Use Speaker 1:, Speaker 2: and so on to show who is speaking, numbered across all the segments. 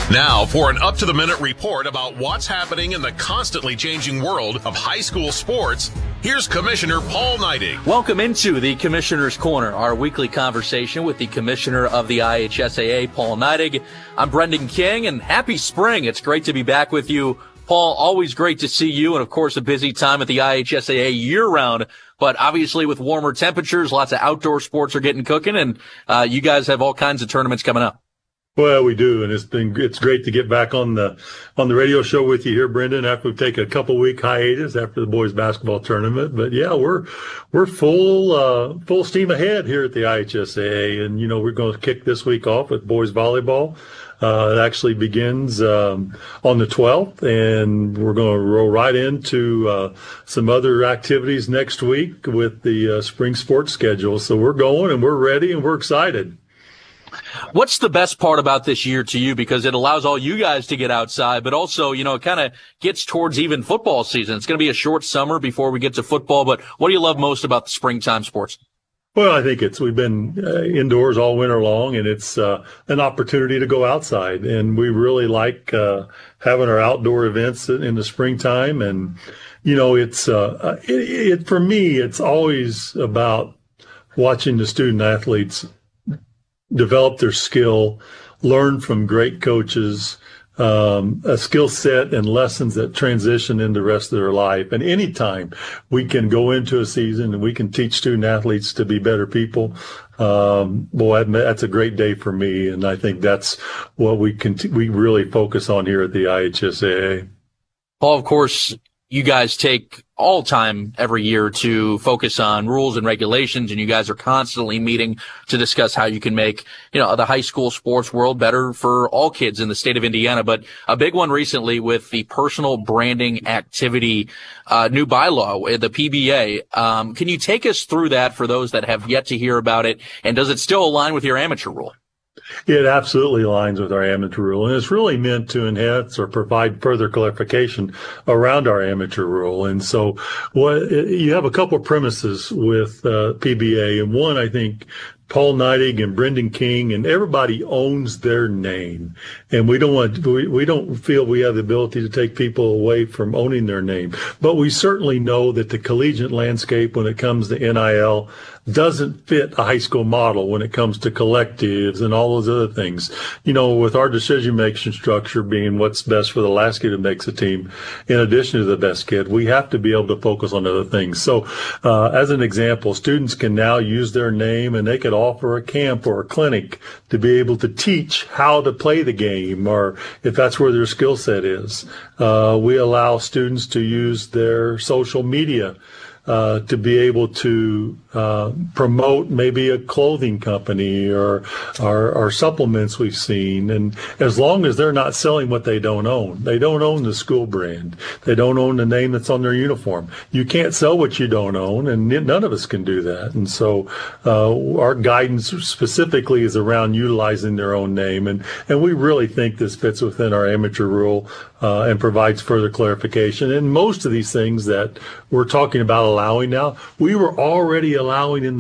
Speaker 1: Now for an up-to-the-minute report about what's happening in the constantly changing world of high school sports, here's Commissioner Paul Neidig.
Speaker 2: Welcome into the Commissioner's Corner, our weekly conversation with the Commissioner of the IHSAA, Paul Neidig. I'm Brendan King, and happy spring. It's great to be back with you. Paul, always great to see you, and of course a busy time at the IHSAA year-round. But obviously with warmer temperatures, lots of outdoor sports are getting cooking, and you guys have all kinds of tournaments coming up.
Speaker 3: Well, we do, and it's great to get back on the radio show with you here, Brendan, after we take a couple week hiatus after the boys basketball tournament. But yeah, we're full steam ahead here at the IHSAA, and we're going to kick this week off with boys volleyball. It actually begins on the 12th, and we're going to roll right into some other activities next week with the spring sports schedule. So we're going, and we're ready, and we're excited.
Speaker 2: What's the best part about this year to you? Because it allows all you guys to get outside, but also, it kind of gets towards even football season. It's going to be a short summer before we get to football, but what do you love most about the springtime sports?
Speaker 3: Well, I think we've been indoors all winter long, and it's an opportunity to go outside. And we really like having our outdoor events in the springtime. And, it's for me, it's always about watching the student athletes develop their skill, learn from great coaches, a skill set and lessons that transition into the rest of their life. And anytime we can go into a season and we can teach student athletes to be better people, that's a great day for me. And I think that's what we really focus on here at the IHSAA.
Speaker 2: Paul, of course, you guys take all time every year to focus on rules and regulations, and you guys are constantly meeting to discuss how you can make, the high school sports world better for all kids in the state of Indiana. But a big one recently with the personal branding activity, new bylaw, the PBA. Can you take us through that for those that have yet to hear about it? And does it still align with your amateur rule?
Speaker 3: It absolutely aligns with our amateur rule, and it's really meant to enhance or provide further clarification around our amateur rule. And so you have a couple of premises with PBA, and one, I think, Paul Neidig and Brendan King and everybody owns their name, and we don't feel we have the ability to take people away from owning their name. But we certainly know that the collegiate landscape when it comes to NIL doesn't fit a high school model when it comes to collectives and all those other things. With our decision-making structure being what's best for the last kid who makes a team, in addition to the best kid, we have to be able to focus on other things. So, as an example, students can now use their name, and they could offer a camp or a clinic to be able to teach how to play the game, or if that's where their skill set is. We allow students to use their social media to be able to promote maybe a clothing company or supplements we've seen. And as long as they're not selling what they don't own the school brand, they don't own the name that's on their uniform. You can't sell what you don't own, and none of us can do that. And so our guidance specifically is around utilizing their own name. And we really think this fits within our amateur rule and provides further clarification. And most of these things that we're talking about allowing now, we were already allowing in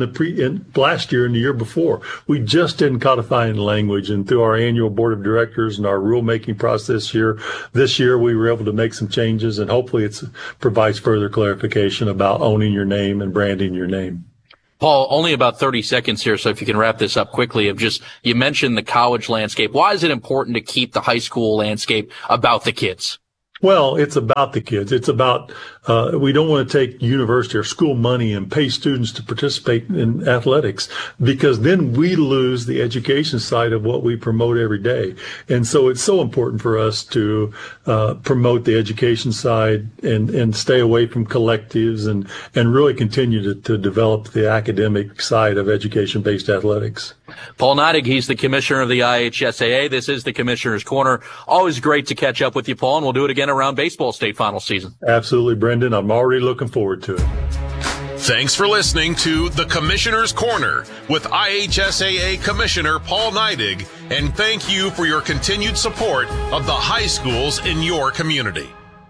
Speaker 3: last year and the year before. We just didn't codify in language, and through our annual board of directors and our rulemaking process this year we were able to make some changes, and hopefully it provides further clarification about owning your name and branding your name.
Speaker 2: Paul, only about 30 seconds here, so if you can wrap this up quickly, you mentioned the college landscape. Why is it important to keep the high school landscape about the kids?
Speaker 3: Well, it's about the kids. It's about, we don't want to take university or school money and pay students to participate in athletics, because then we lose the education side of what we promote every day. And so it's so important for us to promote the education side and stay away from collectives and really continue to develop the academic side of education-based athletics.
Speaker 2: Paul Neidig, he's the commissioner of the IHSAA. This is the Commissioner's Corner. Always great to catch up with you, Paul, and we'll do it again around baseball state final season.
Speaker 3: Absolutely, Brendan. I'm already looking forward to it.
Speaker 1: Thanks for listening to the Commissioner's Corner with IHSAA Commissioner Paul Neidig, and thank you for your continued support of the high schools in your community.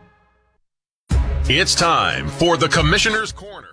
Speaker 1: It's time for the Commissioner's Corner.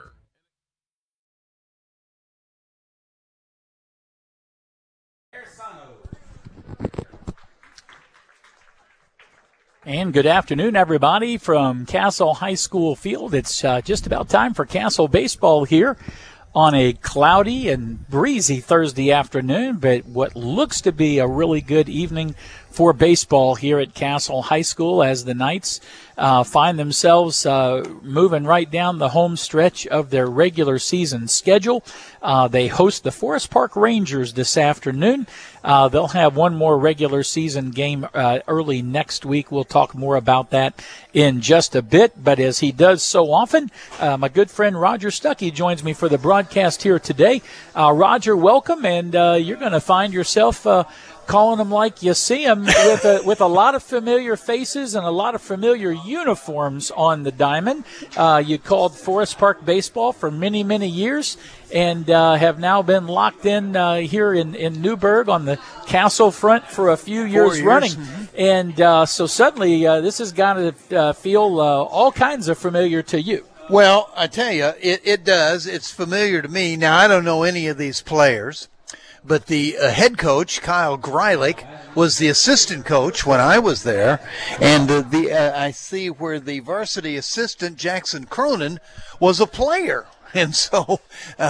Speaker 4: And good afternoon, everybody, from Castle High School field. It's just about time for Castle baseball here on a cloudy and breezy Thursday afternoon, but what looks to be a really good evening for baseball here at Castle High School as the Knights find themselves moving right down the home stretch of their regular season schedule. They host the Forest Park Rangers this afternoon. They'll have one more regular season game early next week. We'll talk more about that in just a bit, but as he does so often, my good friend Roger Stuckey joins me for the broadcast here today. Roger, welcome, and you're going to find yourself calling them like you see them with a lot of familiar faces and a lot of familiar uniforms on the diamond. You called Forest Park baseball for many, many years and have now been locked in here in Newburgh on the Castle front for a few years running. Mm-hmm. And so suddenly this has got to feel all kinds of familiar to you.
Speaker 5: Well, I tell you, it does. It's familiar to me. Now, I don't know any of these players. But the head coach, Kyle Greilich, was the assistant coach when I was there. And I see where the varsity assistant, Jackson Cronin, was a player. And so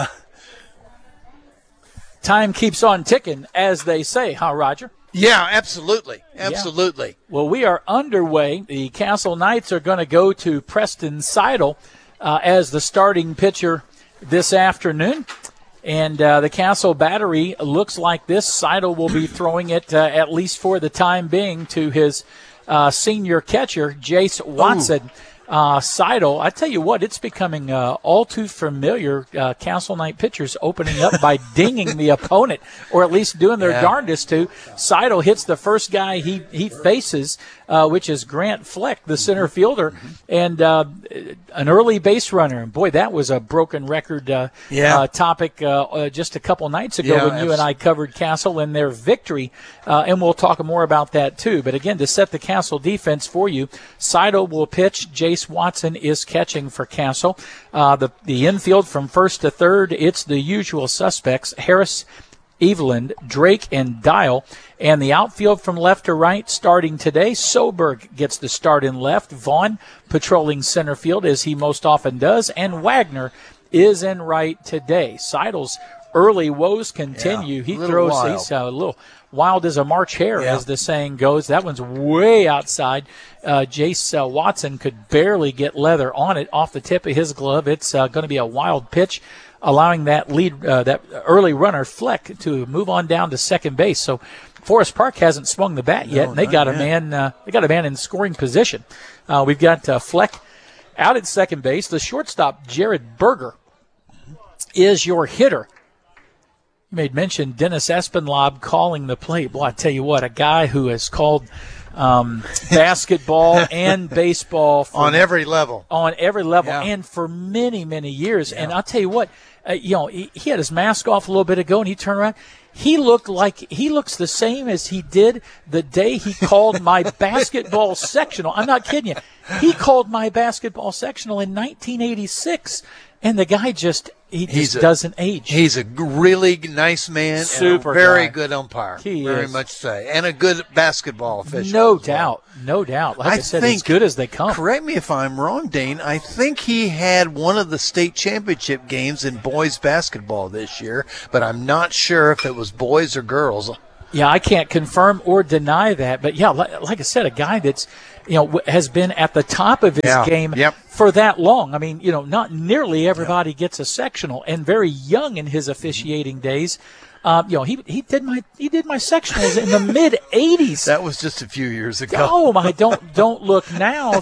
Speaker 4: time keeps on ticking, as they say, huh, Roger?
Speaker 5: Yeah, absolutely. Absolutely.
Speaker 4: Yeah. Well, we are underway. The Castle Knights are going to go to Preston Seidel as the starting pitcher this afternoon. And the Castle battery looks like this. Seidel will be throwing it, at least for the time being, to his senior catcher, Jace Watson. Seidel, I tell you what, it's becoming all too familiar. Castle Knight pitchers opening up by dinging the opponent, or at least doing their darndest to. Seidel hits the first guy he faces, which is Grant Fleck, the center fielder, and an early base runner. And boy, that was a broken record topic just a couple nights ago when you and I covered Castle and their victory, and we'll talk more about that too. But again, to set the Castle defense for you, Seidel will pitch. Jace Watson is catching for Castle. The infield from first to third, it's the usual suspects: Harris, Eveland, Drake, and Dial. And the outfield from left to right starting today, Soberg gets the start in left, Vaughn patrolling center field as he most often does, and Wagner is in right today. Seidel's early woes continue. He throws, he's a little wild as a March hare, as the saying goes. That one's way outside. Jace Watson could barely get leather on it off the tip of his glove. It's going to be a wild pitch, allowing that that early runner Fleck to move on down to second base. So Forest Park hasn't swung the bat yet, and they got a man. They got a man in scoring position. We've got Fleck out at second base. The shortstop, Jared Berger, is your hitter. You made mention Dennis Espenlaub calling the plate. Boy, I tell you what, a guy who has called basketball and baseball
Speaker 5: on every level.
Speaker 4: And for many, many years. And I'll tell you what, he had his mask off a little bit ago, and he turned around. He looks the same as he did the day he called my basketball sectional. I'm not kidding you. He called my basketball sectional in 1986, and the guy just doesn't age.
Speaker 5: He's a really nice man,
Speaker 4: super
Speaker 5: and a very
Speaker 4: guy.
Speaker 5: Good umpire.
Speaker 4: He
Speaker 5: very
Speaker 4: is.
Speaker 5: much so, and a good basketball official.
Speaker 4: No doubt. Like I said, as good as they come.
Speaker 5: Correct me if I'm wrong, Dane. I think he had one of the state championship games in boys basketball this year, but I'm not sure if it was boys or girls.
Speaker 4: Yeah, I can't confirm or deny that. But, like I said, a guy that's, has been at the top of his game for that long. I mean, not nearly everybody gets a sectional, and very young in his officiating days. He did my sectionals in the mid '80s.
Speaker 5: That was just a few years ago.
Speaker 4: Oh my! Don't look now.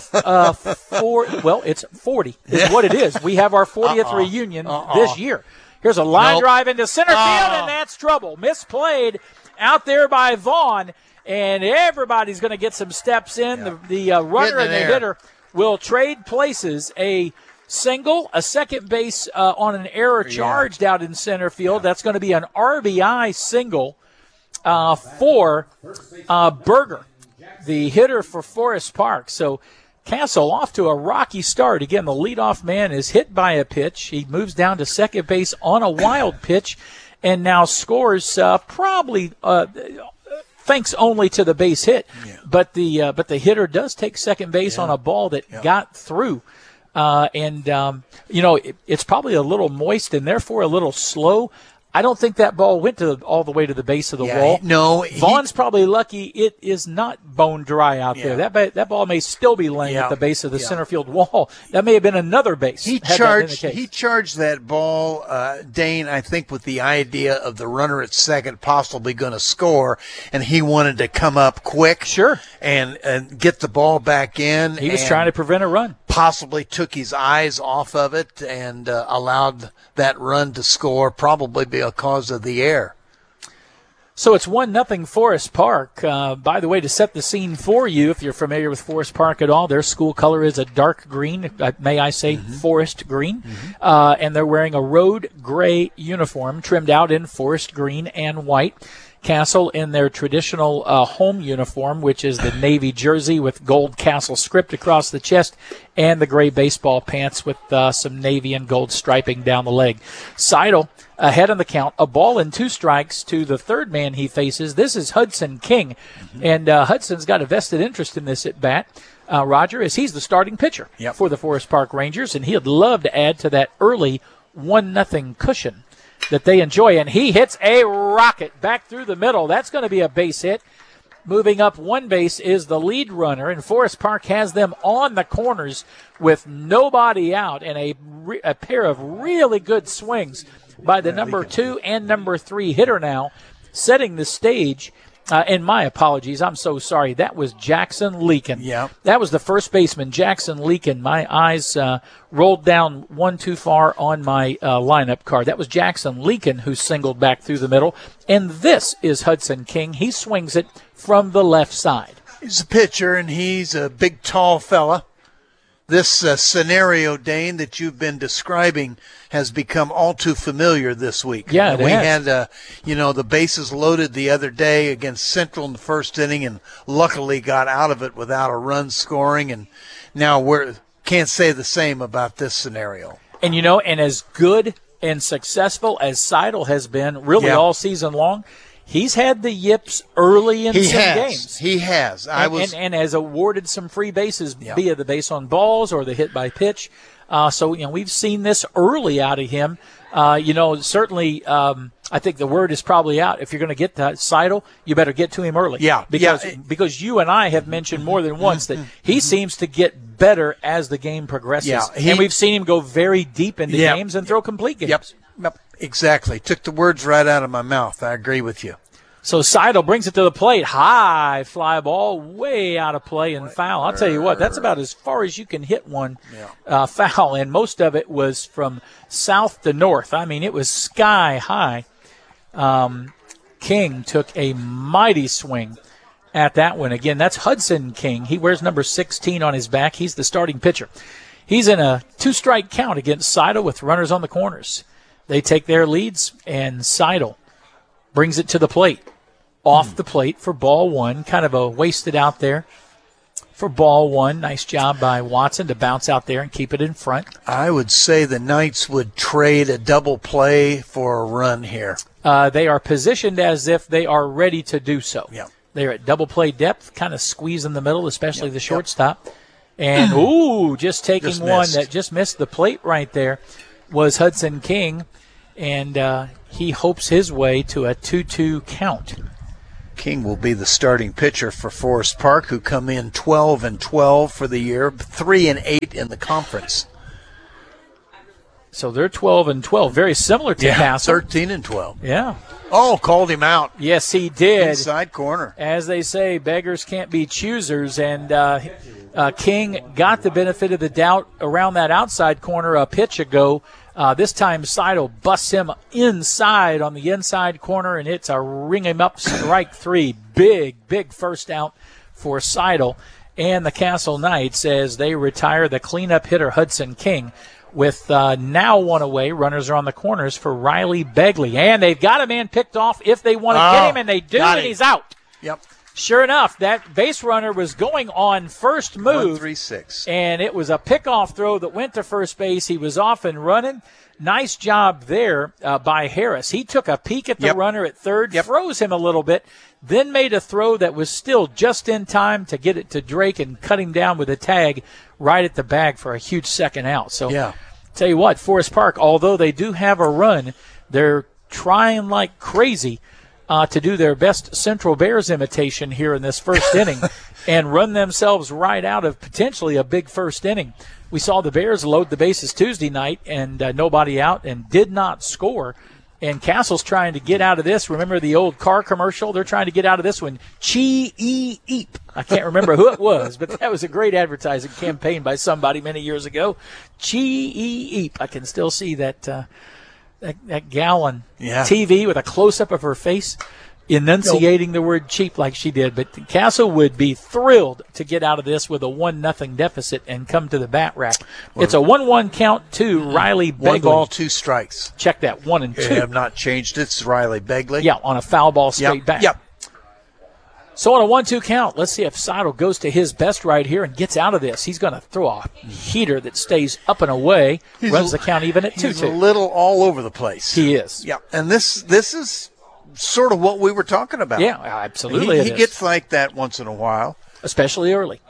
Speaker 4: It's 40 is what it is. We have our 40th reunion this year. Here's a line drive into center field, and that's trouble. Misplayed out there by Vaughn, and everybody's going to get some steps in. The runner and the hitter will trade places. A single, a second base on an error charged out in center field. That's going to be an RBI single for Berger, the hitter for Forest Park. So Castle off to a rocky start. Again, the leadoff man is hit by a pitch. He moves down to second base on a wild pitch and now scores probably thanks only to the base hit But the hitter does take second base on a ball that got through. It's probably a little moist and therefore a little slow. I don't think that ball went all the way to the base of the wall.
Speaker 5: No.
Speaker 4: Vaughn's probably lucky it is not bone dry out there. That ball may still be laying at the base of the center field wall. That may have been another base.
Speaker 5: He charged that ball, Dane, I think with the idea of the runner at second possibly going to score, and he wanted to come up quick.
Speaker 4: Sure.
Speaker 5: And get the ball back in.
Speaker 4: He was trying to prevent a run.
Speaker 5: Possibly took his eyes off of it and allowed that run to score, probably because of the air.
Speaker 4: So it's 1-0 Forest Park. By the way, to set the scene for you, if you're familiar with Forest Park at all, their school color is a dark green, may I say forest green, and they're wearing a road gray uniform trimmed out in forest green and white. Castle in their traditional home uniform, which is the navy jersey with gold Castle script across the chest and the gray baseball pants with some navy and gold striping down the leg. Seidel ahead on the count, a ball and 2 strikes to the third man he faces. This is Hudson King, and Hudson's got a vested interest in this at bat. Roger, as he's the starting pitcher for the Forest Park Rangers, and he'd love to add to that early 1-0 cushion that they enjoy, and he hits a rocket back through the middle. That's going to be a base hit. Moving up one base is the lead runner, and Forest Park has them on the corners with nobody out, and a pair of really good swings by the number 2 and number 3 hitter now, setting the stage. And my apologies, I'm so sorry. That was Jackson Leakin.
Speaker 5: Yeah.
Speaker 4: That was the first baseman, Jackson Leakin. My eyes rolled down one too far on my lineup card. That was Jackson Leakin who singled back through the middle. And this is Hudson King. He swings it from the left side.
Speaker 5: He's a pitcher, and he's a big, tall fella. This scenario, Dane, that you've been describing has become all too familiar this week.
Speaker 4: Yeah,
Speaker 5: we had, the bases loaded the other day against Central in the first inning, and luckily got out of it without a run scoring. And now can't say the same about this scenario.
Speaker 4: And and as good and successful as Seidel has been really all season long, he's had the yips early in games.
Speaker 5: He has.
Speaker 4: And has awarded some free bases via the base on balls or the hit by pitch. So we've seen this early out of him. Certainly, I think the word is probably out. If you're going to get to Seidel, you better get to him early.
Speaker 5: Yeah.
Speaker 4: Because you and I have mentioned more than once that he seems to get better as the game progresses.
Speaker 5: Yeah,
Speaker 4: and we've seen him go very deep into games and throw complete games.
Speaker 5: Yep. Exactly. Took the words right out of my mouth. I agree with you.
Speaker 4: So Seidel brings it to the plate. High fly ball, way out of play and foul. I'll tell you what, that's about as far as you can hit one foul, and most of it was from south to north. I mean, it was sky high. King took a mighty swing at that one. Again, that's Hudson King. He wears number 16 on his back. He's the starting pitcher. He's in a 2-strike count against Seidel with runners on the corners. They take their leads, and Seidel brings it to the plate. Off the plate for ball 1. Kind of a wasted out there for ball 1. Nice job by Watson to bounce out there and keep it in front.
Speaker 5: I would say the Knights would trade a double play for a run here.
Speaker 4: They are positioned as if they are ready to do so.
Speaker 5: Yeah.
Speaker 4: They're at double play depth, kind of squeeze in the middle, especially the shortstop. And, just taking one that just missed the plate right there was Hudson King. And he hopes his way to a 2-2 count.
Speaker 5: King will be the starting pitcher for Forest Park, who come in 12-12 for the year, 3-8 in the conference.
Speaker 4: So they're 12-12, very similar to Castle.
Speaker 5: 13-12.
Speaker 4: Yeah.
Speaker 5: Oh, called him out.
Speaker 4: Yes, he did.
Speaker 5: Inside corner.
Speaker 4: As they say, beggars can't be choosers, and King got the benefit of the doubt around that outside corner a pitch ago. This time Seidel busts him inside on the inside corner, and it's a ring-him-up strike 3. Big first out for Seidel and the Castle Knights as they retire the cleanup hitter Hudson King. With now one away, runners are on the corners for Riley Begley. And they've got a man picked off if they want to get him, and they do, and he's out.
Speaker 5: Yep.
Speaker 4: Sure enough, that base runner was going on first move.
Speaker 5: 1-3-6.
Speaker 4: And it was a pickoff throw that went to first base. He was off and running. Nice job there by Harris. He took a peek at the runner at third, froze him a little bit, then made a throw that was still just in time to get it to Drake and cut him down with a tag right at the bag for a huge second out. So, tell you what, Forest Park, although they do have a run, they're trying like crazy to do their best Central Bears imitation here in this first inning and run themselves right out of potentially a big first inning. We saw the Bears load the bases Tuesday night and nobody out and did not score. And Castle's trying to get out of this. Remember the old car commercial? They're trying to get out of this one. Chee-e-eep. I can't remember who it was, but that was a great advertising campaign by somebody many years ago. Chee-e-eep. I can still see that gal on TV with a close-up of her face enunciating the word cheap like she did. But Castle would be thrilled to get out of this with a 1-0 deficit and come to the bat rack. It's a 1-1 count to Riley Begley.
Speaker 5: 1 ball, 2 strikes.
Speaker 4: Check that, 1 and 2.
Speaker 5: They have not changed it. It's Riley Begley.
Speaker 4: Yeah, on a foul ball straight back.
Speaker 5: Yep.
Speaker 4: So on a 1-2 count, let's see if Seidel goes to his best right here and gets out of this. He's going to throw a heater that stays up and away, runs the count even at 2-2.
Speaker 5: He's a little all over the place.
Speaker 4: He is.
Speaker 5: Yeah, and this is sort of what we were talking about.
Speaker 4: Yeah, absolutely.
Speaker 5: He gets like that once in a while.
Speaker 4: Especially early.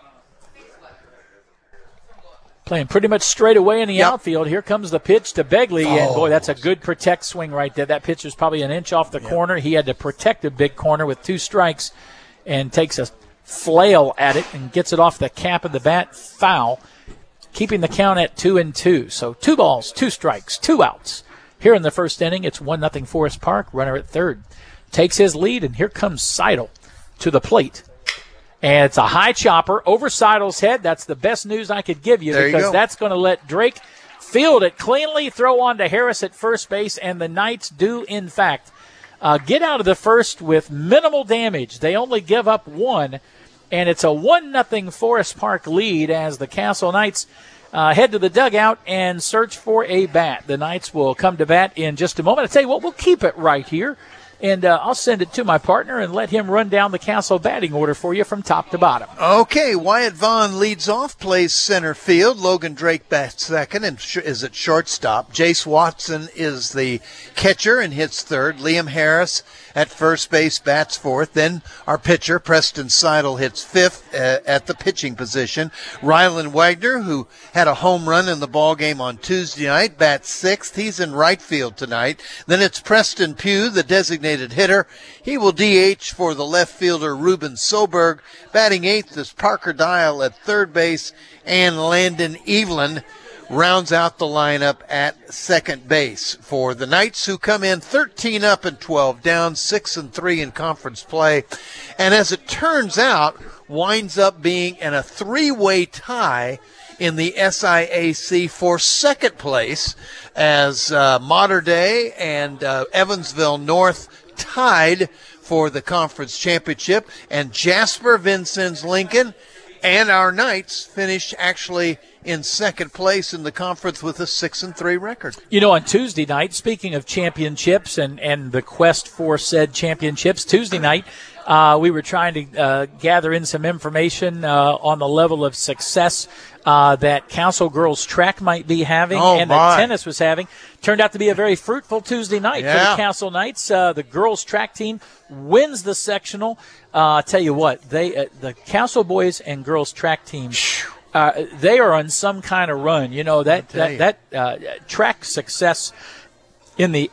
Speaker 4: Playing pretty much straight away in the outfield. Here comes the pitch to Begley, and boy, that's a good protect swing right there. That pitch was probably an inch off the corner. He had to protect a big corner with 2 strikes and takes a flail at it and gets it off the cap of the bat, foul, keeping the count at 2-2. So 2 balls, 2 strikes, 2 outs. Here in the first inning, it's 1-0 Forest Park. Runner at third takes his lead, and here comes Seidel to the plate. And it's a high chopper over Seidel's head. That's the best news I could give you because that's going to let Drake field it cleanly, throw on to Harris at first base, and the Knights do, in fact, get out of the first with minimal damage. They only give up 1, and it's a 1-0 Forest Park lead as the Castle Knights head to the dugout and search for a bat. The Knights will come to bat in just a moment. I tell you what, we'll keep it right here, and I'll send it to my partner and let him run down the Castle batting order for you from top to bottom.
Speaker 5: Okay, Wyatt Vaughn leads off, plays center field. Logan Drake bats second and is at shortstop. Jace Watson is the catcher and hits third. Liam Harris at first base bats fourth. Then our pitcher, Preston Seidel, hits fifth at the pitching position. Rylan Wagner, who had a home run in the ballgame on Tuesday night, bats sixth. He's in right field tonight. Then it's Preston Pugh, the designated hitter. He will DH for the left fielder, Ruben Soberg. Batting eighth is Parker Dial at third base, and Landon Evelyn rounds out the lineup at second base for the Knights, who come in 13 up and 12 down, 6-3 in conference play. And as it turns out, winds up being in a 3-way tie in the SIAC for second place as Mater Dei and Evansville North tied for the conference championship. And Jasper, Vincennes, Lincoln, and our Knights finished actually in second place in the conference with a 6-3 record.
Speaker 4: You know, on Tuesday night, speaking of championships and the quest for said championships, Tuesday night we were trying to gather in some information on the level of success that Castle girls track might be having and that tennis was having. Turned out to be a very fruitful Tuesday night for the Castle Knights. The girls track team wins the sectional. Tell you what, the Castle boys and girls track team, they are on some kind of run. You know, that track success in the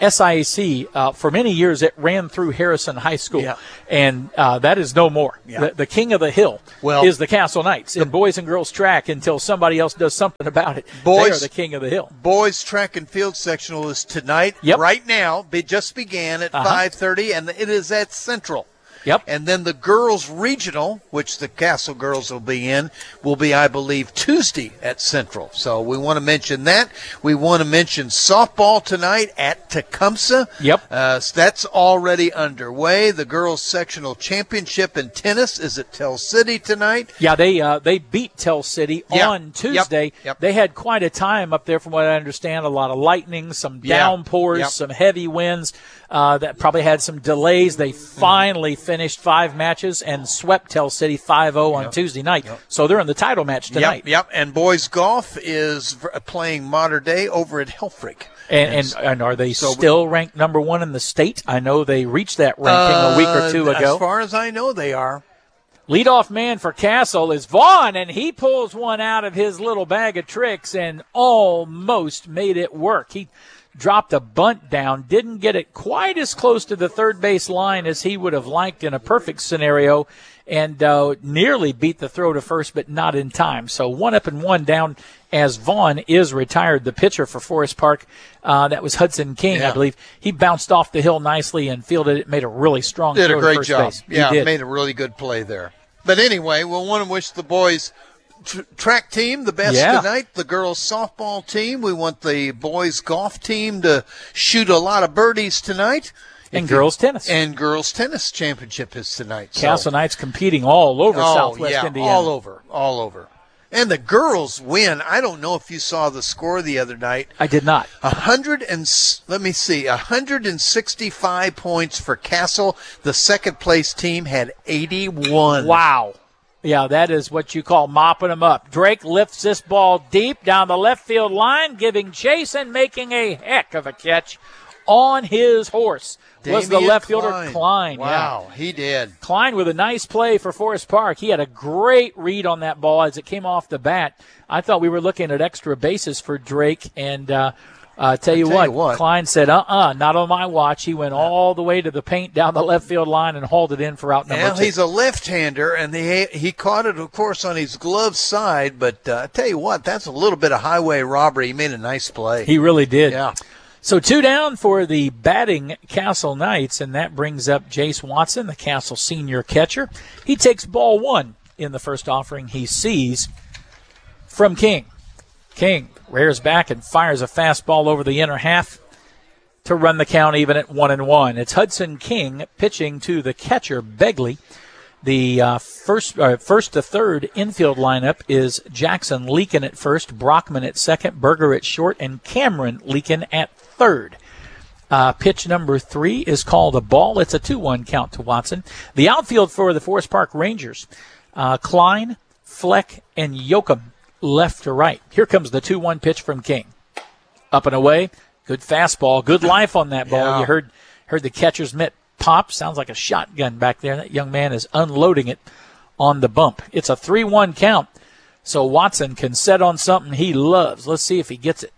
Speaker 4: SIAC, for many years, it ran through Harrison High School, and that is no more. The king of the hill is the Castle Knights in boys and girls track until somebody else does something about it. They are the king of the hill.
Speaker 5: Boys track and field sectional is tonight, right now. It just began at 5:30, and it is at Central. And then the girls' regional, which the Castle girls will be in, will be, I believe, Tuesday at Central. So we want to mention that. We want to mention softball tonight at Tecumseh. That's already underway. The girls' sectional championship in tennis is at Tell City tonight.
Speaker 4: Yeah, they beat Tell City on Tuesday. They had quite a time up there, from what I understand. A lot of lightning, some downpours, some heavy winds. that probably had some delays. They finally finished 5 matches and swept Tell City 5-0 on Tuesday night. So they're in the title match tonight.
Speaker 5: Yep. And boys golf is playing Mater Dei over at Helfrich.
Speaker 4: And are they still ranked number 1 in the state? I know they reached that ranking a week or two ago.
Speaker 5: As far as I know, they are.
Speaker 4: Leadoff man for Castle is Vaughn, and he pulls one out of his little bag of tricks and almost made it work. He dropped a bunt down, didn't get it quite as close to the third base line as he would have liked in a perfect scenario, and nearly beat the throw to first, but not in time. So 1 up and 1 down as Vaughn is retired. The pitcher for Forest Park, that was Hudson King, I believe. He bounced off the hill nicely and fielded it, made a really strong throw to first base.
Speaker 5: Yeah, made a really good play there. But anyway, we'll want to wish the boys track team the best tonight, the girls softball team. We want the boys golf team to shoot a lot of birdies tonight.
Speaker 4: And girls tennis.
Speaker 5: And girls tennis championship is tonight.
Speaker 4: Castle Knights competing all over Southwest Indiana.
Speaker 5: all over. And the girls win. I don't know if you saw the score the other night.
Speaker 4: I did not.
Speaker 5: 165 points for Castle. The second place team had 81.
Speaker 4: Wow. Yeah, that is what you call mopping them up. Drake lifts this ball deep down the left field line, giving chase and making a heck of a catch on his horse. Was the left fielder Klein.
Speaker 5: Wow, he did.
Speaker 4: Klein with a nice play for Forest Park. He had a great read on that ball as it came off the bat. I thought we were looking at extra bases for Drake, and tell you what, Klein said, not on my watch. He went all the way to the paint down the left field line and hauled it in for out number 2.
Speaker 5: He's a left-hander, and he caught it, of course, on his glove side, but I tell you what, that's a little bit of highway robbery. He made a nice play.
Speaker 4: He really did.
Speaker 5: Yeah.
Speaker 4: So 2 down for the batting Castle Knights, and that brings up Jace Watson, the Castle senior catcher. He takes ball 1 in the first offering he sees from King. King rears back and fires a fastball over the inner half to run the count even at 1-1. It's Hudson King pitching to the catcher, Begley. The first to third infield lineup is Jackson Leakin at first, Brockman at second, Berger at short, and Cameron Leakin at third. Pitch number 3 is called a ball. It's a 2-1 count to Watson. The outfield for the Forest Park Rangers, Klein, Fleck, and Yoakum, left to right. Here comes the 2-1 pitch from King. Up and away. Good fastball. Good life on that ball.
Speaker 5: Yeah.
Speaker 4: You heard the catcher's mitt pop. Sounds like a shotgun back there. That young man is unloading it on the bump. It's a 3-1 count, so Watson can set on something he loves. Let's see if he gets it.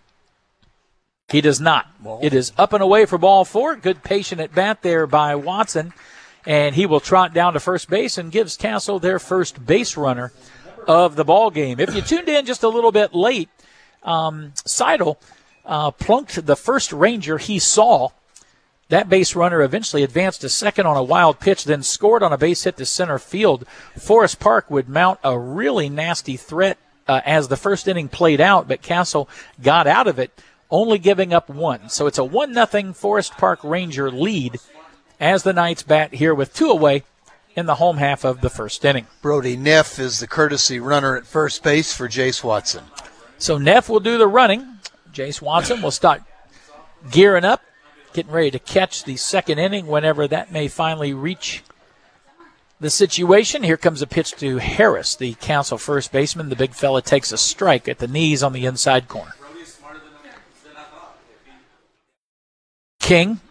Speaker 4: He does not. It is up and away for ball 4. Good patient at bat there by Watson, and he will trot down to first base and gives Castle their first base runner of the ball game. If you tuned in just a little bit late, Seidel plunked the first Ranger he saw. That base runner eventually advanced to second on a wild pitch, then scored on a base hit to center field. Forest Park would mount a really nasty threat as the first inning played out, but Castle got out of it, only giving up 1. So it's a 1-0 Forest Park Ranger lead as the Knights bat here with 2 away in the home half of the first inning.
Speaker 5: Brody Neff is the courtesy runner at first base for Jace Watson.
Speaker 4: So Neff will do the running. Jace Watson will start gearing up, getting ready to catch the second inning whenever that may finally reach the situation. Here comes a pitch to Harris, the Castle first baseman. The big fella takes a strike at the knees on the inside corner. King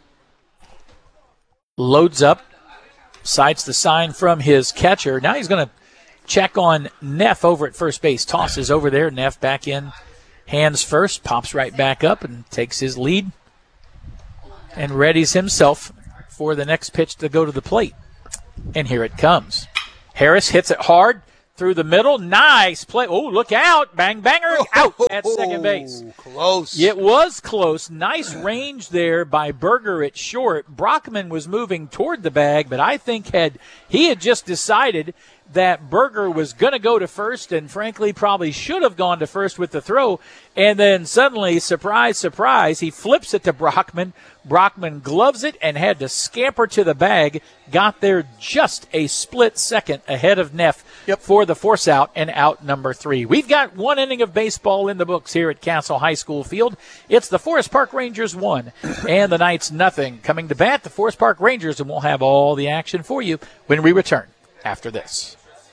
Speaker 4: loads up, sights the sign from his catcher. Now he's going to check on Neff over at first base. Tosses over there. Neff back in, hands first, pops right back up and takes his lead and readies himself for the next pitch to go to the plate. And here it comes. Harris hits it hard through the middle. Nice play. Oh, look out. Bang, banger. Out at second base.
Speaker 5: Close.
Speaker 4: It was close. Nice range there by Berger at short. Brockman was moving toward the bag, but I think he had just decided that Berger was going to go to first and, frankly, probably should have gone to first with the throw. And then suddenly, surprise, surprise, he flips it to Brockman. Brockman gloves it and had to scamper to the bag. Got there just a split second ahead of Neff for the force out and out number 3. We've got one inning of baseball in the books here at Castle High School Field. It's the Forest Park Rangers 1 and the Knights nothing. Coming to bat, the Forest Park Rangers, and we'll have all the action for you when we return after this.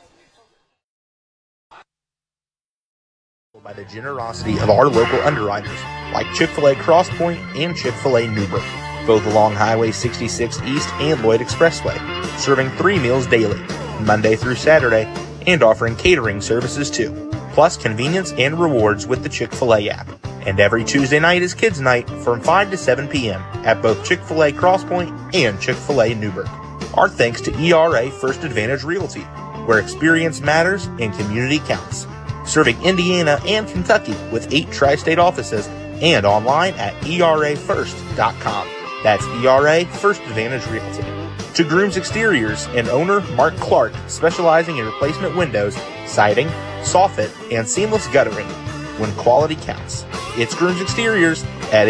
Speaker 6: By the generosity of our local underwriters, like Chick-fil-A Cross Point and Chick-fil-A Newburgh, both along Highway 66 East and Lloyd Expressway, serving 3 meals daily, Monday through Saturday, and offering catering services too, plus convenience and rewards with the Chick-fil-A app. And every Tuesday night is Kids Night from 5 to 7 p.m. at both Chick-fil-A Cross Point and Chick-fil-A Newburgh. Our thanks to ERA First Advantage Realty, where experience matters and community counts. Serving Indiana and Kentucky with 8 tri-state offices and online at erafirst.com. That's ERA First Advantage Realty. To Grooms Exteriors and owner Mark Clark, specializing in replacement windows, siding, soffit, and seamless guttering. When quality counts. It's Grooms Exteriors at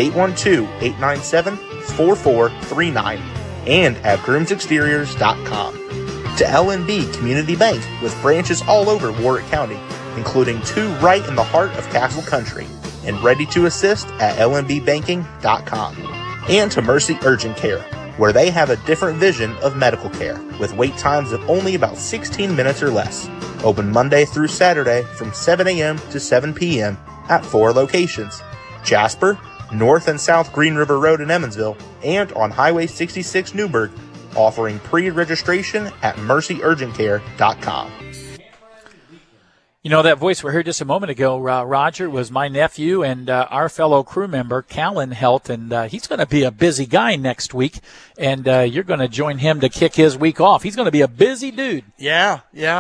Speaker 6: 812-897-4439 and at groomsexteriors.com. To LNB Community Bank with branches all over Warwick County, including 2 right in the heart of Castle Country, and ready to assist at lnbbanking.com. And to Mercy Urgent Care, where they have a different vision of medical care, with wait times of only about 16 minutes or less. Open Monday through Saturday from 7 a.m. to 7 p.m. at 4 locations: Jasper, North and South Green River Road in Emmonsville, and on Highway 66 Newburgh, offering pre-registration at mercyurgentcare.com.
Speaker 4: You know, that voice we heard just a moment ago, Roger, was my nephew and our fellow crew member, Callan Helt, and he's going to be a busy guy next week, and you're going to join him to kick his week off. He's going to be a busy dude.
Speaker 5: Yeah.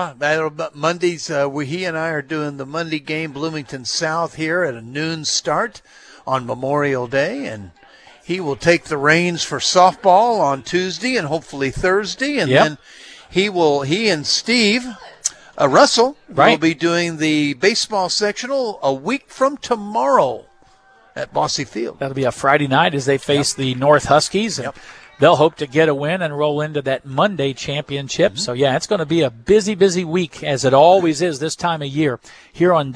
Speaker 5: Mondays, he and I are doing the Monday game, Bloomington South, here at a noon start on Memorial Day, and he will take the reins for softball on Tuesday and hopefully Thursday, and then he and Steve Russell will be doing the baseball sectional a week from tomorrow at Bosse Field.
Speaker 4: That'll be a Friday night as they face the North Huskies. And they'll hope to get a win and roll into that Monday championship. Mm-hmm. So, it's going to be a busy, busy week, as it always is this time of year here on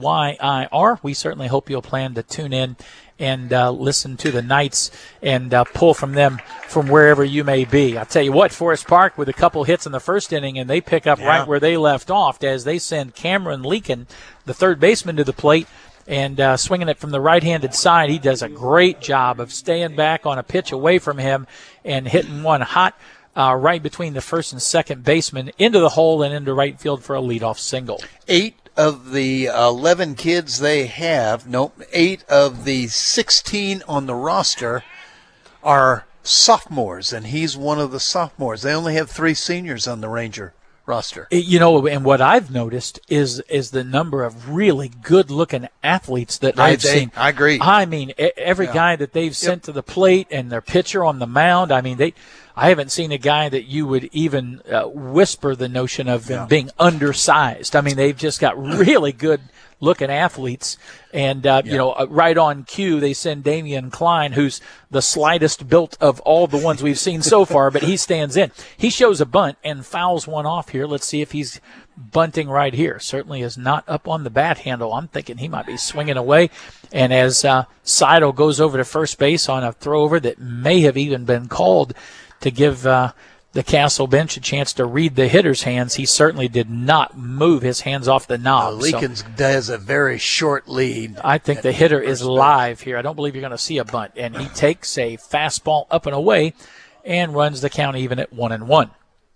Speaker 4: WYIR. We certainly hope you'll plan to tune in and listen to the Knights and pull from them from wherever you may be. I'll tell you what, Forest Park with a couple hits in the first inning, and they pick up right where they left off as they send Cameron Leakin, the third baseman, to the plate and swinging it from the right-handed side. He does a great job of staying back on a pitch away from him and hitting one hot right between the first and second baseman into the hole and into right field for a leadoff single.
Speaker 5: 8 of the 11 kids they have, 8 of the 16 on the roster are sophomores, and he's one of the sophomores. They only have 3 seniors on the Ranger roster.
Speaker 4: And what I've noticed is the number of really good-looking athletes that I've seen.
Speaker 5: I agree.
Speaker 4: I mean, every guy that they've sent to the plate and their pitcher on the mound, I mean, I haven't seen a guy that you would even whisper the notion of them being undersized. I mean, they've just got really good-looking athletes. And, right on cue, they send Damian Klein, who's the slightest built of all the ones we've seen so far, but he stands in. He shows a bunt and fouls one off here. Let's see if he's bunting right here. Certainly is not up on the bat handle. I'm thinking he might be swinging away. And as Seidel goes over to first base on a throw-over that may have even been called to give the Castle bench a chance to read the hitter's hands, he certainly did not move his hands off the knob.
Speaker 5: Leakins does a very short lead.
Speaker 4: I think the hitter is live here. I don't believe you're going to see a bunt. And he takes a fastball up and away and runs the count even at 1-1.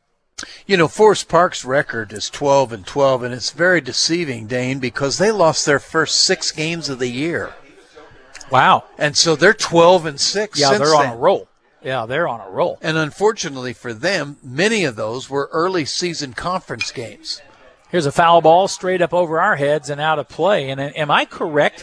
Speaker 5: Forest Park's record is 12-12, and it's very deceiving, Dane, because they lost their first 6 games of the year.
Speaker 4: Wow.
Speaker 5: And so they're 12-6.
Speaker 4: Yeah, they're on a roll. Yeah, they're on a roll.
Speaker 5: And unfortunately for them, many of those were early season conference games.
Speaker 4: Here's a foul ball straight up over our heads and out of play. And am I correct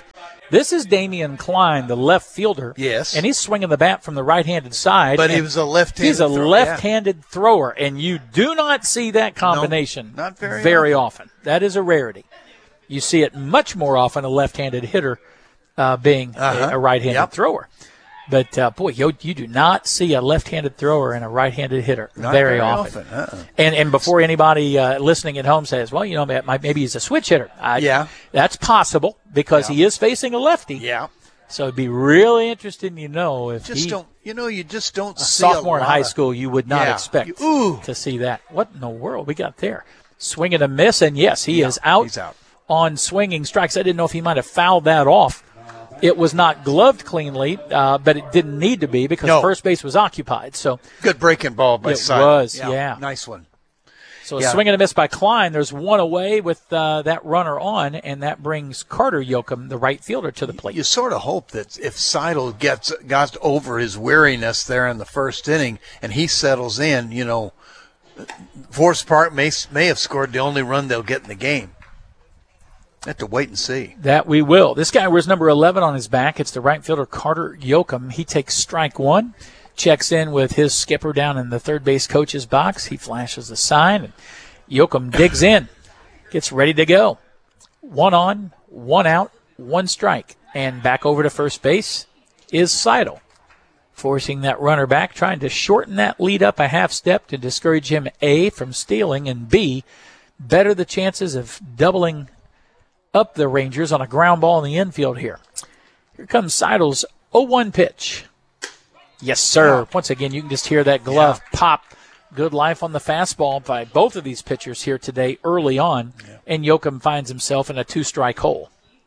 Speaker 4: This is Damian Klein, the left fielder.
Speaker 5: Yes.
Speaker 4: And he's swinging the bat from the right-handed side.
Speaker 5: But he was a left-handed
Speaker 4: He's a
Speaker 5: thrower,
Speaker 4: left-handed thrower, and you do not see that combination
Speaker 5: not very
Speaker 4: often. That is a rarity. You see it much more often, a left-handed hitter being a right-handed thrower. But, boy, you do not see a left-handed thrower and a right-handed hitter very often. And before anybody listening at home says, well, maybe he's a switch hitter. That's possible because he is facing a lefty.
Speaker 5: Yeah.
Speaker 4: So it'd be really interesting if
Speaker 5: you just don't
Speaker 4: a
Speaker 5: see
Speaker 4: sophomore in high school, you would not expect
Speaker 5: to
Speaker 4: see that. What in the world we got there? Swing and a miss, and yes, he is out.
Speaker 5: He's out
Speaker 4: on swinging strikes. I didn't know if he might have fouled that off. It was not gloved cleanly, but it didn't need to be because first base was occupied. So
Speaker 5: good breaking ball by Seidel.
Speaker 4: It was, yeah.
Speaker 5: Nice one.
Speaker 4: So a swing and a miss by Klein. There's one away with that runner on, and that brings Carter Yoakum, the right fielder, to the plate.
Speaker 5: You sort of hope that if Seidel got over his weariness there in the first inning and he settles in, Forest Park may have scored the only run they'll get in the game. Have to wait and see.
Speaker 4: That we will. This guy wears number 11 on his back. It's the right fielder, Carter Yoakum. He takes strike one, checks in with his skipper down in the third base coach's box. He flashes the sign, and Yoakum digs in, gets ready to go. 1 on, 1 out, 1 strike. And back over to first base is Seidel, forcing that runner back, trying to shorten that lead up a half step to discourage him, A, from stealing, and B, better the chances of doubling up the Rangers on a ground ball in the infield here. Here comes Seidel's 0-1 pitch. Yes, sir. Once again, you can just hear that glove pop. Good life on the fastball by both of these pitchers here today early on, and Yoakum finds himself in a 2-strike hole.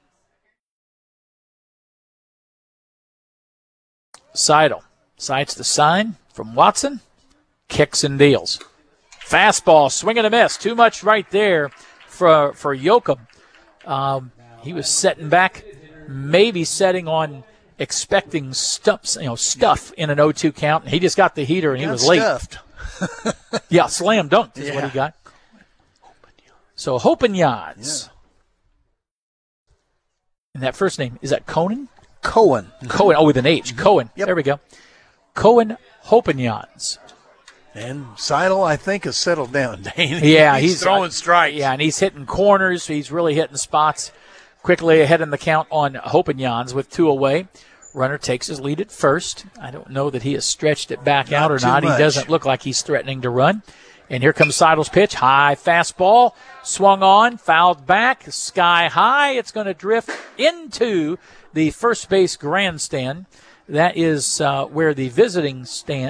Speaker 4: Seidel sights the sign from Watson, kicks and deals. Fastball, swing and a miss. Too much right there for Yoakum. He was setting back, maybe setting on expecting stuff in an 0-2 count. And he just got the heater, and he was late. Slam dunked is what he got. So Hopenians. And that first name, is that Cohen?
Speaker 5: Cohen.
Speaker 4: Oh, with an H. Cohen.
Speaker 5: Yep.
Speaker 4: There we go. Cohen Hopenians.
Speaker 5: And Seidel, I think, has settled down, Dane.
Speaker 4: Yeah,
Speaker 5: he's throwing strikes.
Speaker 4: Yeah, and he's hitting corners. He's really hitting spots. Quickly ahead in the count on Hopenians with 2 away. Runner takes his lead at first. I don't know that he has stretched it back out or not. He doesn't look like he's threatening to run. And here comes Seidel's pitch. High fastball. Swung on. Fouled back. Sky high. It's going to drift into the first base grandstand. That is where the visiting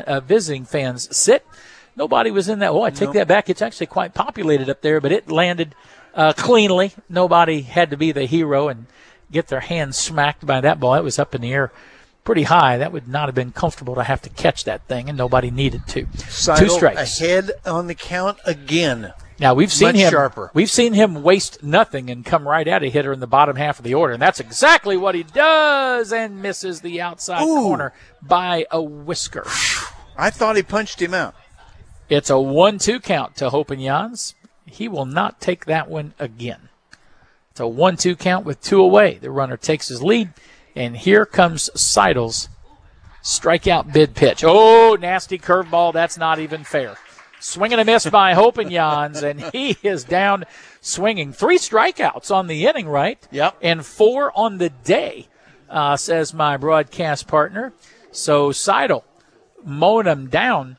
Speaker 4: fans sit. Nobody was in that. Oh, I take that back. It's actually quite populated up there, but it landed cleanly. Nobody had to be the hero and get their hands smacked by that ball. It was up in the air pretty high. That would not have been comfortable to have to catch that thing, and nobody needed to.
Speaker 5: Seidel
Speaker 4: 2 strikes.
Speaker 5: Ahead on the count again.
Speaker 4: Now, we've seen
Speaker 5: Much
Speaker 4: him
Speaker 5: sharper.
Speaker 4: We've seen him waste nothing and come right at a hitter in the bottom half of the order, and that's exactly what he does, and misses the outside corner by a whisker.
Speaker 5: I thought he punched him out.
Speaker 4: It's a 1-2 count to Hopenians. He will not take that one again. It's a 1-2 count with 2 away. The runner takes his lead, and here comes Seidel's strikeout bid pitch. Oh, nasty curveball. That's not even fair. Swing and a miss by Hopenians, and he is down swinging. 3 strikeouts on the inning, right?
Speaker 5: Yep.
Speaker 4: And 4 on the day, says my broadcast partner. So Seidel mowing him down.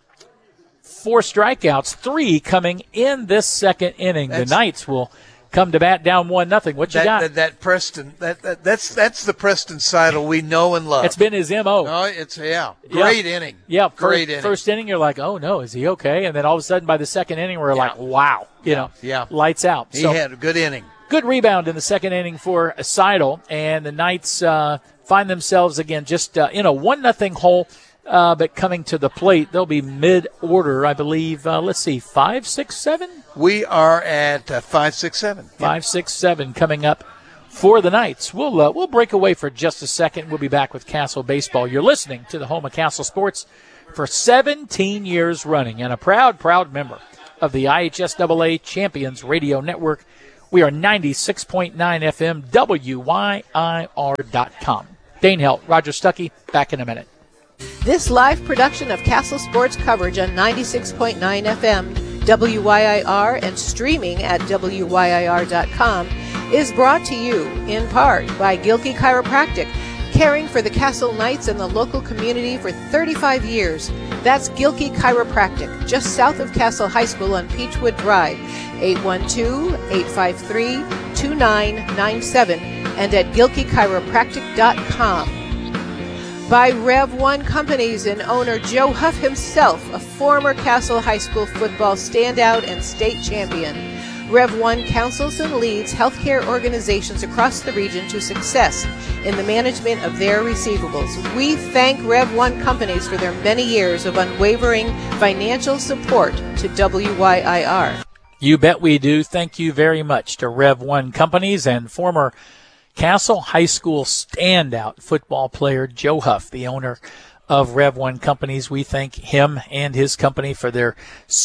Speaker 4: 4 strikeouts, 3 coming in this second inning. The Knights will come to bat down 1-0. What you got?
Speaker 5: That Preston. That's the Preston Seidel we know and love.
Speaker 4: It's been his MO.
Speaker 5: Oh, it's great inning.
Speaker 4: Yeah,
Speaker 5: great inning.
Speaker 4: First inning, you're like, oh no, is he okay? And then all of a sudden, by the second inning, we're like, wow, lights out.
Speaker 5: He had a good inning.
Speaker 4: Good rebound in the second inning for Seidel, and the Knights find themselves again just in a 1-0 hole. But coming to the plate, they'll be mid-order, I believe. Let's see, 5, 6, 7?
Speaker 5: We are at 5, 6, 7.
Speaker 4: 5, 6, 7 coming up for the Knights. We'll break away for just a second. We'll be back with Castle Baseball. You're listening to the home of Castle Sports for 17 years running, and a proud member of the IHSAA Champions Radio Network. We are 96.9 FM, WYIR.com. Dane Helt, Roger Stuckey, back in a minute.
Speaker 7: This live production of Castle Sports coverage on 96.9 FM, WYIR, and streaming at WYIR.com is brought to you in part by Gilkey Chiropractic, caring for the Castle Knights and the local community for 35 years. That's Gilkey Chiropractic, just south of Castle High School on Peachwood Drive, 812-853-2997, and at GilkeyChiropractic.com. By Rev 1 Companies and owner Joe Huff himself, a former Castle High School football standout and state champion. Rev 1 counsels and leads healthcare organizations across the region to success in the management of their receivables. We thank Rev 1 Companies for their many years of unwavering financial support to WYIR.
Speaker 4: You bet we do. Thank you very much to Rev 1 Companies and former Castle High School standout football player Joe Huff, the owner of Rev 1 Companies. We thank him and his company for their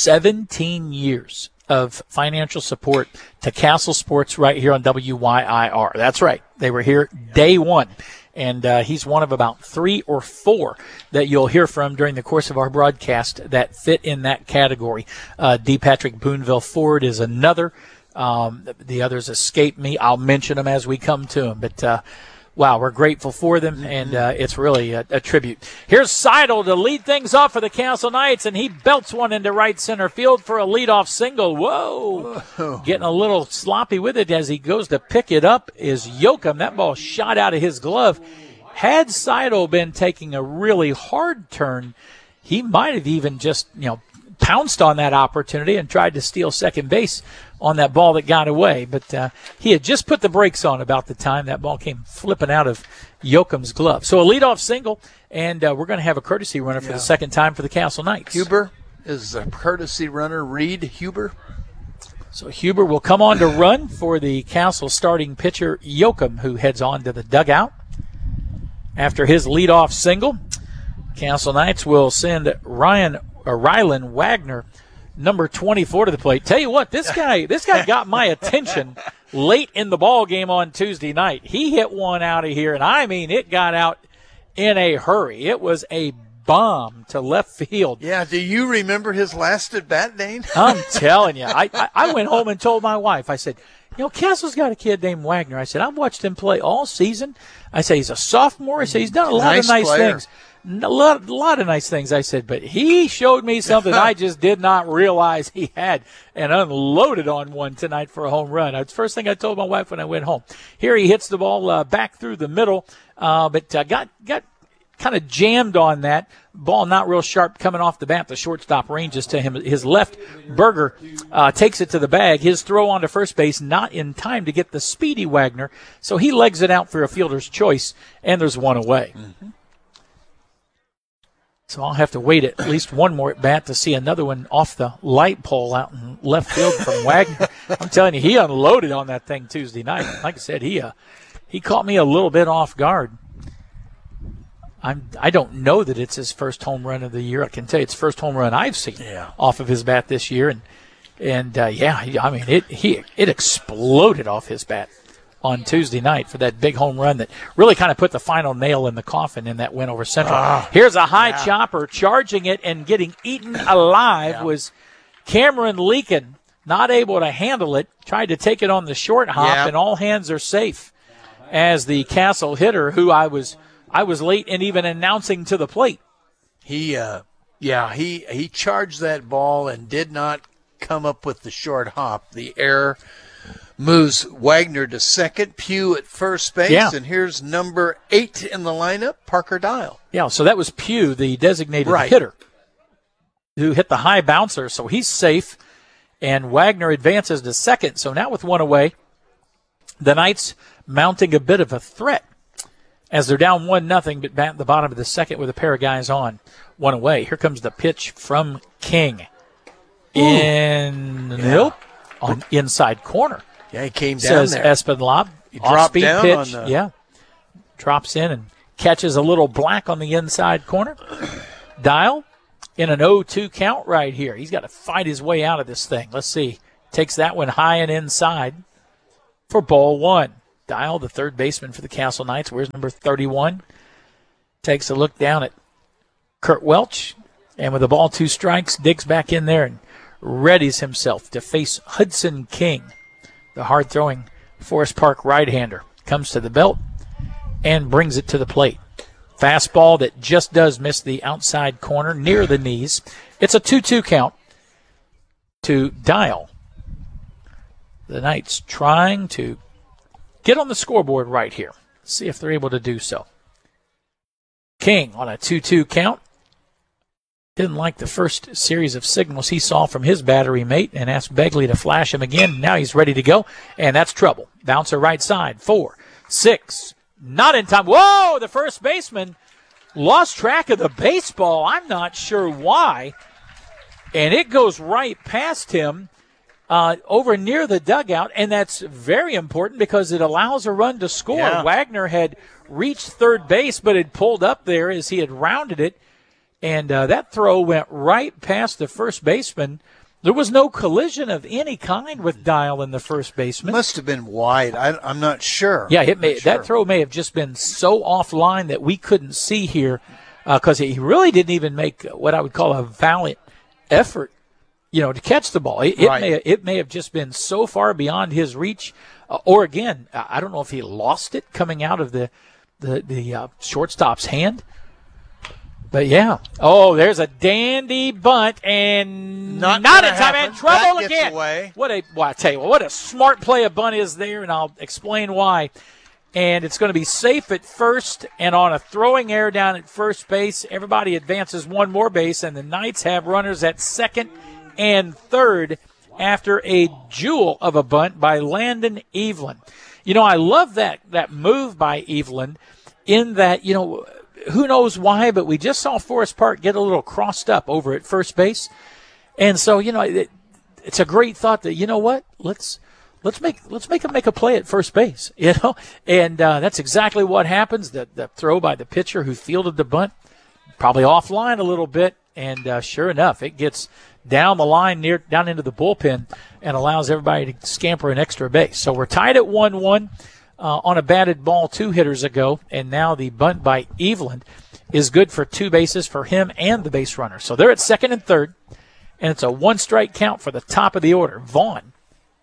Speaker 4: 17 years of financial support to Castle Sports right here on WYIR. That's right. They were here day one. And he's one of about 3 or 4 that you'll hear from during the course of our broadcast that fit in that category. D. Patrick Boonville Ford is another. The others escape me. I'll mention them as we come to them. But, wow, we're grateful for them, and it's really a tribute. Here's Seidel to lead things off for the Castle Knights, and he belts one into right center field for a leadoff single. Whoa. Getting a little sloppy with it as he goes to pick it up is Yoakum. That ball shot out of his glove. Had Seidel been taking a really hard turn, he might have even just, pounced on that opportunity and tried to steal second base on that ball that got away. But he had just put the brakes on about the time that ball came flipping out of Yoakum's glove. So a leadoff single, and we're going to have a courtesy runner for the second time for the Castle Knights.
Speaker 5: Huber is a courtesy runner. Reed Huber.
Speaker 4: So Huber will come on to run for the Castle starting pitcher Yoakum, who heads on to the dugout. After his leadoff single, Castle Knights will send Rylan Wagner, number 24, to the plate. Tell you what, this guy got my attention late in the ball game on Tuesday night. He hit one out of here, and I mean, it got out in a hurry. It was a bomb to left field.
Speaker 5: Yeah, do you remember his last at bat, Dane?
Speaker 4: I'm telling you. I went home and told my wife, I said, Castle's got a kid named Wagner. I said, I've watched him play all season. I said, he's a sophomore. I said, he's done a lot of nice things. A lot of nice things, I said, but he showed me something I just did not realize he had, and unloaded on one tonight for a home run. That's the first thing I told my wife when I went home. Here he hits the ball back through the middle, but got kind of jammed on that ball, not real sharp coming off the bat. The shortstop ranges to him. His left, Berger, takes it to the bag. His throw onto first base, not in time to get the speedy Wagner, so he legs it out for a fielder's choice, and there's one away. Mm-hmm. So I'll have to wait at least one more at bat to see another one off the light pole out in left field from Wagner. I'm telling you, he unloaded on that thing Tuesday night. Like I said, he caught me a little bit off guard. I don't know that it's his first home run of the year. I can tell you it's the first home run I've seen off of his bat this year, and it exploded off his bat on Tuesday night for that big home run that really kind of put the final nail in the coffin in that win over Central. Here's a high chopper, charging it and getting eaten alive was Cameron Leakin, not able to handle it, tried to take it on the short hop, and all hands are safe as the Castle hitter, who I was late in even announcing to the plate.
Speaker 5: He charged that ball and did not come up with the short hop. The error moves Wagner to second, Pugh at first base, and here's number 8 in the lineup, Parker Dial.
Speaker 4: Yeah, so that was Pugh, the designated hitter, who hit the high bouncer, so he's safe, and Wagner advances to second. So now with one away, the Knights mounting a bit of a threat as they're down 1-0, but bat at the bottom of the second with a pair of guys on, one away. Here comes the pitch from King. On inside corner.
Speaker 5: Yeah, he came down
Speaker 4: says
Speaker 5: there.
Speaker 4: Espenlaub.
Speaker 5: He dropped down
Speaker 4: pitch.
Speaker 5: on the...
Speaker 4: Drops in and catches a little black on the inside corner. Dial in an 0-2 count right here. He's got to fight his way out of this thing. Let's see. Takes that one high and inside. for ball one. Dial, the third baseman for the Castle Knights, wears number 31. Takes a look down at Kurt Welch, and with the ball 2 strikes, digs back in there and readies himself to face Hudson King, the hard-throwing Forest Park right-hander. Comes to the belt and brings it to the plate. Fastball that just does miss the outside corner near the knees. It's a 2-2 count to Dial. The Knights trying to get on the scoreboard right here. See if they're able to do so. King on a 2-2 count. Didn't like the first series of signals he saw from his battery mate and asked Begley to flash him again. Now he's ready to go, and that's trouble. Bouncer right side, 4, 6, not in time. Whoa, the first baseman lost track of the baseball. I'm not sure why. And it goes right past him over near the dugout, and that's very important because it allows a run to score.
Speaker 5: Yeah.
Speaker 4: Wagner had reached third base, but had pulled up there as he had rounded it, and that throw went right past the first baseman. There was no collision of any kind with Dial and the first baseman.
Speaker 5: Must have been wide. I'm not sure.
Speaker 4: Yeah, that throw may have just been so offline that we couldn't see here because he really didn't even make what I would call a valiant effort, to catch the ball. It may have just been so far beyond his reach, or again, I don't know if he lost it coming out of the shortstop's hand. But yeah. Oh, there's a dandy bunt and not in time. And trouble
Speaker 5: that
Speaker 4: again.
Speaker 5: Away.
Speaker 4: I tell you what a smart play a bunt is there, and I'll explain why. And it's going to be safe at first, and on a throwing error down at first base, everybody advances one more base, and the Knights have runners at second and third after a jewel of a bunt by Landon Evelyn. I love that move by Evelyn in that, who knows why, but we just saw Forest Park get a little crossed up over at first base. And so, it's a great thought that, let's make him make a play at first base, and that's exactly what happens. The throw by the pitcher who fielded the bunt, probably offline a little bit, and sure enough, it gets down the line down into the bullpen and allows everybody to scamper an extra base. So we're tied at 1-1 on a batted ball 2 hitters ago, and now the bunt by Evelyn is good for 2 bases for him and the base runner. So they're at second and third, and it's a 1-strike count for the top of the order. Vaughn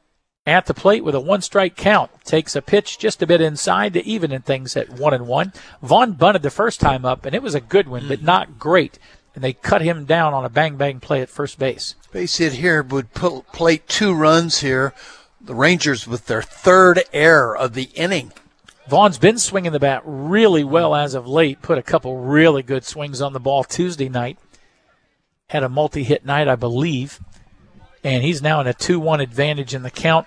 Speaker 4: at the plate with a 1-strike count. Takes a pitch just a bit inside to even in things at 1-1. Vaughn bunted the first time up, and it was a good one, but not great. And they cut him down on a bang-bang play at first base.
Speaker 5: Base hit here would plate 2 runs here. The Rangers with their 3rd error of the inning.
Speaker 4: Vaughn's been swinging the bat really well as of late. Put a couple really good swings on the ball Tuesday night. Had a multi-hit night, I believe. And he's now in a 2-1 advantage in the count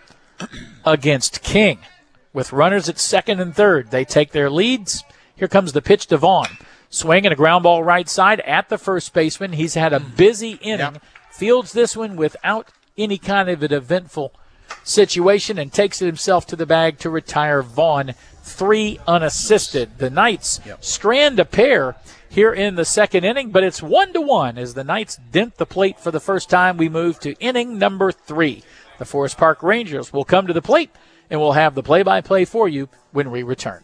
Speaker 4: against King. With runners at second and third, they take their leads. Here comes the pitch to Vaughn. Swing and a ground ball right side at the first baseman. He's had a busy inning. Yep. Fields this one without any kind of an eventful situation and takes it himself to the bag to retire Vaughn 3 unassisted. The Knights strand a pair here in the second inning, but it's 1-1 as the Knights dent the plate for the first time. We move to inning number 3. The Forest Park Rangers will come to the plate, and we'll have the play-by-play for you when we return.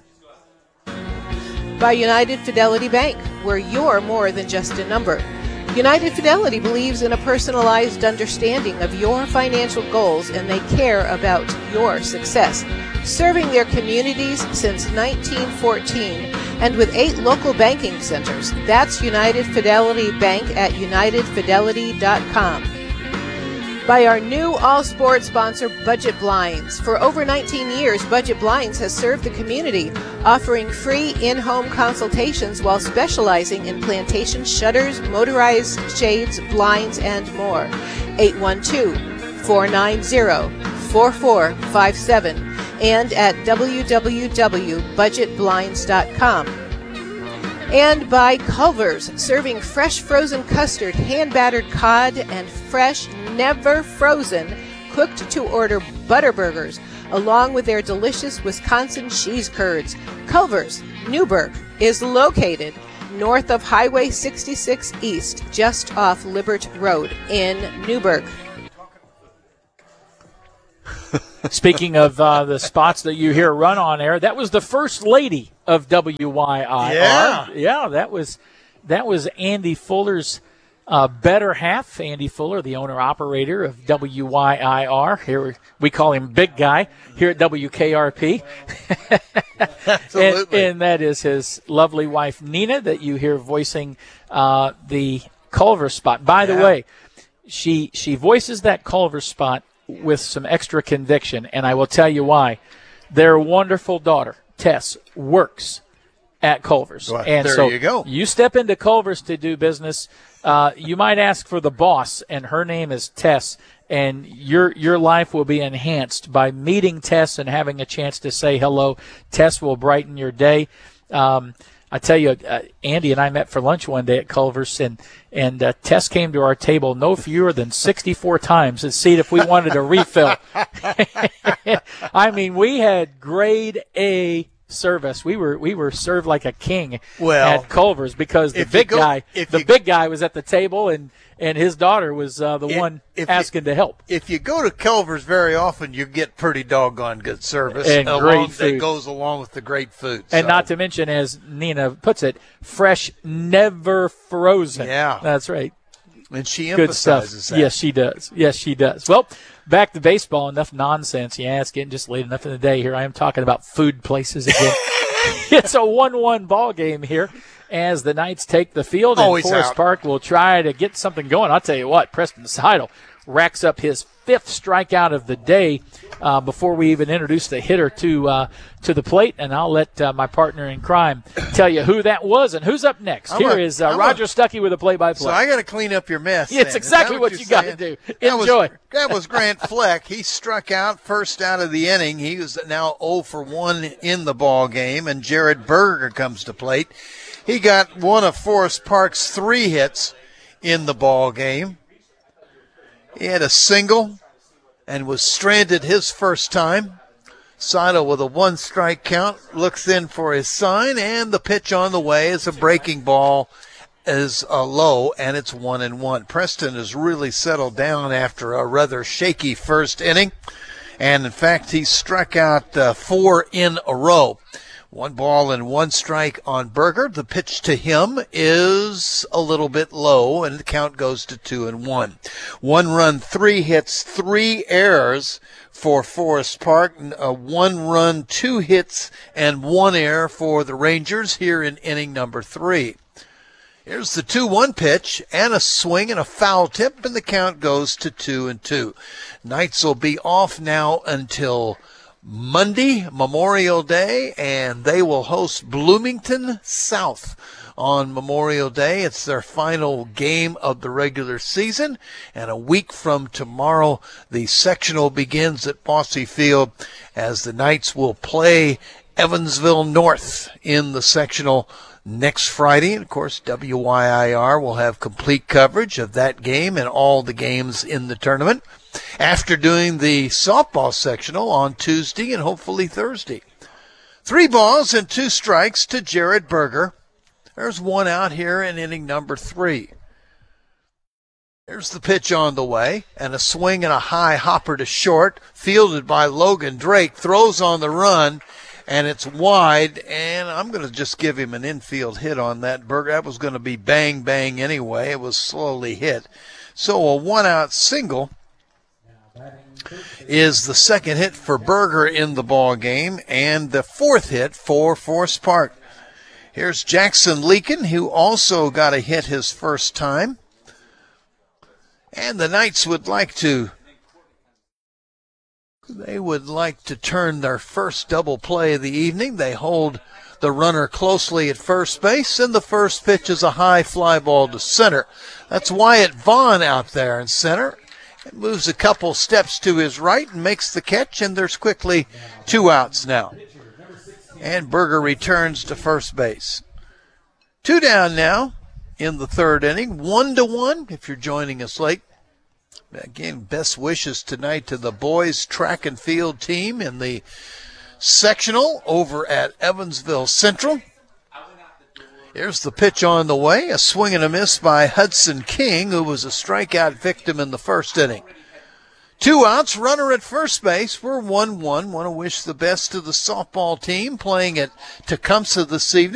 Speaker 7: By United Fidelity Bank, where you're more than just a number. United Fidelity believes in a personalized understanding of your financial goals, and they care about your success. Serving their communities since 1914 and with 8 local banking centers. That's United Fidelity Bank at unitedfidelity.com. By our new all-sport sponsor, Budget Blinds. For over 19 years, Budget Blinds has served the community, offering free in-home consultations while specializing in plantation shutters, motorized shades, blinds, and more. 812-490-4457 and at www.budgetblinds.com. And by Culver's, serving fresh frozen custard, hand-battered cod, and fresh, never frozen, cooked-to-order butter burgers, along with their delicious Wisconsin cheese curds. Culver's, Newburgh, is located north of Highway 66 East, just off Libert Road in Newburgh.
Speaker 4: Speaking of the spots that you hear run on air, that was the first lady of WYIR.
Speaker 5: Yeah,
Speaker 4: that was Andy Fuller's better half. Andy Fuller, the owner-operator of WYIR. Here we call him Big Guy here at WKRP.
Speaker 5: Absolutely.
Speaker 4: and that is his lovely wife, Nina, that you hear voicing the Culver spot. By the way, she voices that Culver spot with some extra conviction, and I will tell you why. Their wonderful daughter, Tess, works at Culver's.
Speaker 5: Well,
Speaker 4: and
Speaker 5: there
Speaker 4: so
Speaker 5: you go.
Speaker 4: You step into Culver's to do business, you might ask for the boss, and her name is Tess, and your life will be enhanced by meeting Tess and having a chance to say hello. Tess will brighten your day. I tell you, Andy and I met for lunch one day at Culver's, and Tess came to our table no fewer than 64 times to see if we wanted a refill. I mean, we had grade A service. We were served like a king at Culver's because the big guy was at the table, and his daughter was the one asking to help.
Speaker 5: If you go to Culver's very often, you get pretty doggone good service
Speaker 4: and great food
Speaker 5: that goes along with the great food.
Speaker 4: And not to mention, as Nina puts it, fresh, never frozen.
Speaker 5: Yeah,
Speaker 4: that's right.
Speaker 5: And she
Speaker 4: Good
Speaker 5: emphasizes
Speaker 4: stuff.
Speaker 5: that.
Speaker 4: Yes, she does. Well, back to baseball. Enough nonsense. Yeah, it's getting just late enough in the day here. I am talking about food places again. It's a 1-1 ball game here as the Knights take the field. And Forest Park will try to get something going. I'll tell you what, Preston Seidel racks up his 5th strikeout of the day before we even introduce the hitter to the plate. And I'll let my partner in crime tell you who that was and who's up next. Here is Roger Stuckey with a play-by-play.
Speaker 5: So I got to clean up your mess.
Speaker 4: It's exactly what you got to do. Enjoy.
Speaker 5: That was Grant Fleck. He struck out first out of the inning. He was now 0 for 1 in the ball game, and Jared Berger comes to plate. He got one of Forest Park's 3 hits in the ball game. He had a single and was stranded his first time. Seidel with a 1-strike count looks in for his sign, and the pitch on the way is a breaking ball, is low, and it's 1-1. Preston has really settled down after a rather shaky first inning, and in fact he struck out 4 in a row. 1 ball and 1 strike on Berger. The pitch to him is a little bit low, and the count goes to 2-1. 1 run, 3 hits, 3 errors for Forest Park. 1 run, 2 hits, and 1 error for the Rangers here in inning number 3. Here's the 2-1 pitch, and a swing and a foul tip, and the count goes to 2-2. Knights will be off now until Monday, Memorial Day, and they will host Bloomington South on Memorial Day. It's their final game of the regular season, and a week from tomorrow, the sectional begins at Bosse Field as the Knights will play Evansville North in the sectional next Friday. And of course, WYIR will have complete coverage of that game and all the games in the tournament after doing the softball sectional on Tuesday and hopefully Thursday. 3 balls and 2 strikes to Jared Berger. There's 1 out here in inning number 3. There's the pitch on the way, and a swing and a high hopper to short, fielded by Logan Drake, throws on the run, and it's wide, and I'm going to just give him an infield hit on that. Berger, that was going to be bang, bang anyway. It was slowly hit. So a 1-out single is the second hit for Berger in the ball game, and the 4th hit for Forest Park. Here's Jackson Leakin, who also got a hit his first time. And the Knights would like to turn their first double play of the evening. They hold the runner closely at first base, and the first pitch is a high fly ball to center. That's Wyatt Vaughn out there in center. It moves a couple steps to his right and makes the catch, and there's quickly 2 outs now. And Berger returns to first base. 2 down now in the 3rd inning, 1-1 if you're joining us late. Again, best wishes tonight to the boys track and field team in the sectional over at Evansville Central. Here's the pitch on the way, a swing and a miss by Hudson King, who was a strikeout victim in the first inning. 2 outs, runner at first base. We're 1-1. Want to wish the best to the softball team playing at Tecumseh this evening.